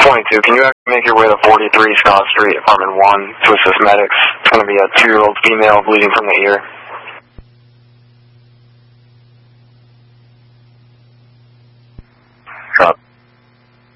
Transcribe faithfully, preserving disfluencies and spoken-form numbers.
twenty-two, can you actually make your way to forty-three Scott Street, apartment one, to assist medics? It's going to be a two-year-old female bleeding from the ear.